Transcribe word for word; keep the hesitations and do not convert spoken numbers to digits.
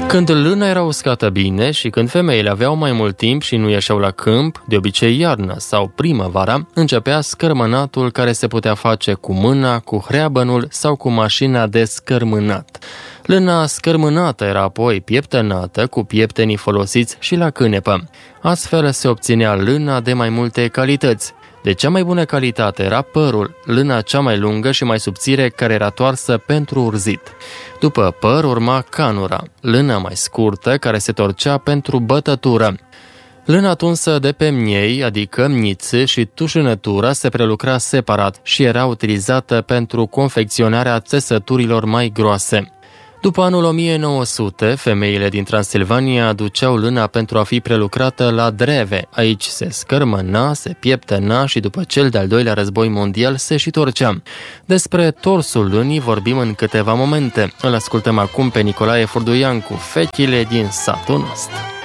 Când lâna era uscată bine și când femeile aveau mai mult timp și nu ieșeau la câmp, de obicei iarnă sau primăvara, începea scărmânatul care se putea face cu mâna, cu hreabănul sau cu mașina de scărmânat. Lâna scărmânată era apoi pieptănată cu pieptenii folosiți și la cânepă. Astfel se obținea lâna de mai multe calități. De cea mai bună calitate era părul, lâna cea mai lungă și mai subțire care era toarsă pentru urzit. După păr urma canura, lâna mai scurtă care se torcea pentru bătătură. Lâna tunsă de pe miei, adică mnițe și tușânătura, se prelucra separat și era utilizată pentru confecționarea țesăturilor mai groase. După anul o mie nouă sute, femeile din Transilvania aduceau lâna pentru a fi prelucrată la dreve. Aici se scărmâna, se pieptăna și după cel de-al doilea război mondial se și torcea. Despre torsul lânii vorbim în câteva momente. Îl ascultăm acum pe Nicolae Furduian cu Fetile din satul nostru.